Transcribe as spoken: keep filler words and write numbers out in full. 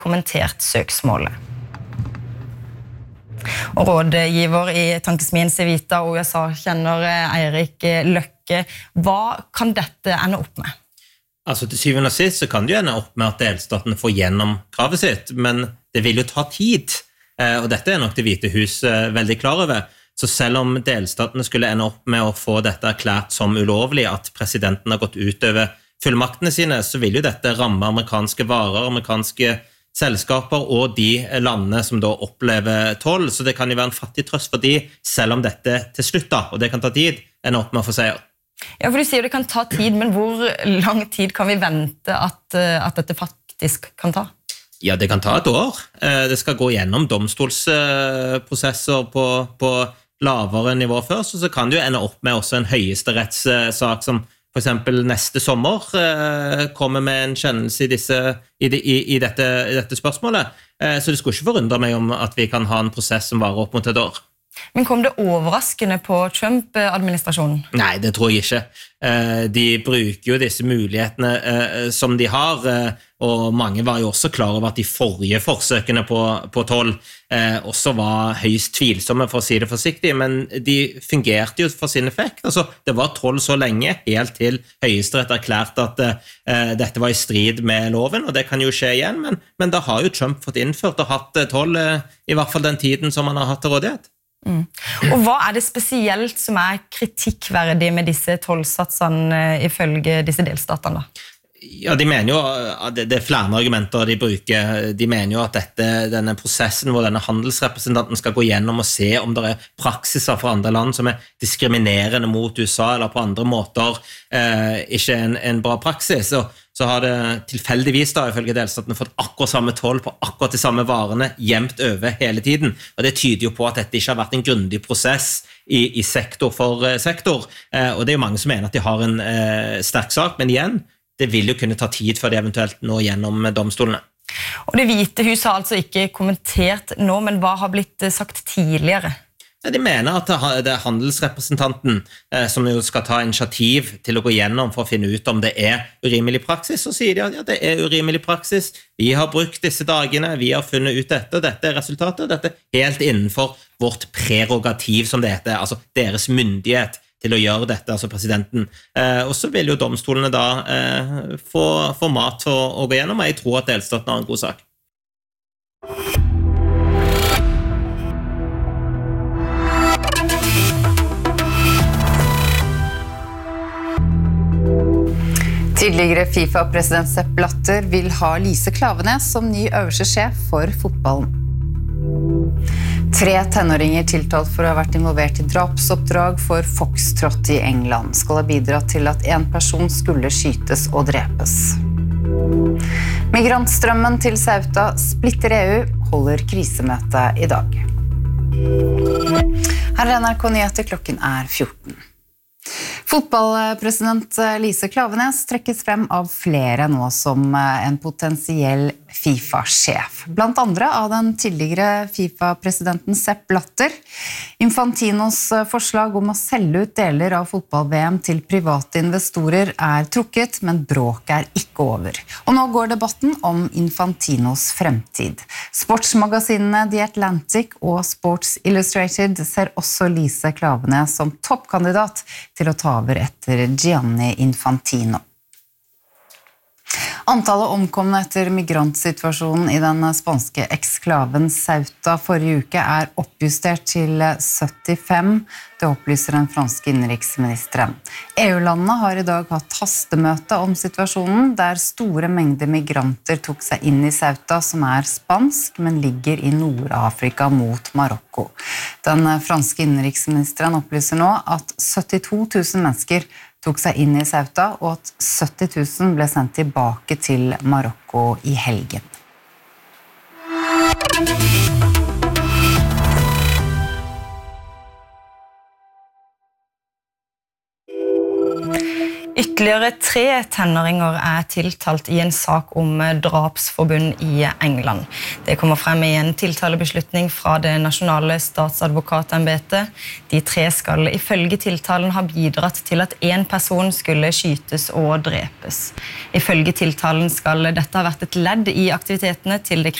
kommentert søksmålet. Og rådgiver i tankesmien Civita og U S A-kjenner Eirik Løkke. Hva kan dette ende opp med? Altså til syvende og sist så kan det jo ende opp med at delstatene får gjennom kravet sitt, men det vil jo ta tid, og dette er nok det Hvite hus veldig klar over. Så selv om delstatene skulle ende opp med å få dette erklært som ulovlig, at presidenten har gått utover fullmaktene sine, så vil jo dette ramme amerikanske varer, amerikanske selskaper og de landene som da opplever toll, så det kan jo være en fattig trøst for de, selv om dette til slutt da, og det kan ta tid, ender opp med å få seier. Ja, for du sier det kan ta tid, men hvor lang tid kan vi vente at, at dette faktisk kan ta? Ja, det kan ta et år. Det skal gå gjennom domstolsprosesser på, på lavere nivå først, og så kan det jo ende opp med også en høyesterettssak som for eksempel neste sommer eh, kommer med en kjennelse i, disse, i, de, i, i, dette, i dette spørsmålet. Eh, så det skulle ikke forundre meg om at vi kan ha en prosess som varer opp mot et år. Men kom det overraskende på Trump-administrasjonen? Nei, det tror jeg ikke. Eh, de bruker jo disse mulighetene eh, som de har, eh, og mange var jo også klar over at de forrige forsøkene på, på toll eh, også var høyst tvilsomme, for å si det forsiktig, men de fungerte jo for sin effekt. Altså, det var toll så lenge, helt til Høyesterett erklærte at eh, dette var i strid med loven, og det kan jo skje igjen, men, men da har jo Trump fått innført og hatt toll eh, i hvert fall den tiden som han har hatt til rådighet. Mm. Og hva er det spesielt som er kritikkverdig med disse tollsatsene ifølge disse delstatene da? Ja, de mener jo, det er flere argumenter de bruker, de mener jo at dette, denne prosessen hvor denne handelsrepresentanten skal gå gjennom og se om det er praksiser fra andre land som er diskriminerende mot U S A eller på andre måter eh, ikke en, en bra praksis, og så har det tilfeldigvis da, ifølge delstatene, fått akkurat samme toll på akkurat de samme varene jevnt over hele tiden, og det tyder jo på at dette ikke har vært en grundig prosess i, i sektor for eh, sektor, eh, og det er jo mange som mener at de har en eh, sterk sak, men igjen, det vil jo kunne ta tid før de eventuelt når gjennom domstolene. Og det Hvite hus har altså ikke kommentert nå, men hva har blitt sagt tidligere? De mener at det er handelsrepresentanten eh, som jo skal ta initiativ til å gå gjennom for å finne ut om det er urimelig praksis, så sier de at ja, det er urimelig praksis, vi har brukt disse dagene, vi har funnet ut dette, og dette er resultatet, og dette er helt innenfor vårt prerogativ, som det heter, altså deres myndighet til å gjøre dette, altså presidenten. Eh, og så vil jo domstolene da eh, få, få mat for å gå gjennom, og jeg tror at delstaten har en god sak. Tidligere FIFA-president Sepp Blatter vil ha Lise Klaveness som ny øverste sjef for fotballen. Tre tenåringer tiltalt for å ha vært involvert i drapsoppdrag for Foxtrot i England skal ha bidratt til at en person skulle skytes og drepes. Migrantstrømmen til Ceuta splitter E U, holder krisemøte i dag. Her er N R K Nyheter, klokken er fjorten. Fotballpresident Lise Klaveness trekkes frem av flere nå som en potensiell FIFA-sjef. Blant andre av den tidligere FIFA-presidenten Sepp Blatter. Infantinos forslag om å selge ut deler av fotball-V M til private investorer er trukket, men bråk er ikke over. Og nå går debatten om Infantinos fremtid. Sportsmagasinene The Atlantic og Sports Illustrated ser også Lise Klaveness som toppkandidat til å ta over etter Gianni Infantino. Antallet omkomne etter migrantsituasjonen i den spanske eksklaven Ceuta forrige uke er oppjustert til syttifem, det opplyser den franske innenriksministeren. E U-landene har i dag hatt hastemøte om situasjonen, der store mengder migranter tok seg inn i Ceuta, som er spansk, men ligger i Nord-Afrika mot Marokko. Den franske innenriksministeren opplyser nå at syttito tusen mennesker tok seg inn i Ceuta, og at sytti tusen ble sendt tilbake til Marokko i helgen. Ytterligere tre tenåringer er tiltalt i en sak om drapsforbund i England. Det kommer frem i en tiltalebeslutning fra det nasjonale statsadvokatembetet. De tre skal ifølge tiltalen ha bidratt til at en person skulle skytes og drepes. Ifølge tiltalen skal dette ha vært et ledd i aktivitetene til det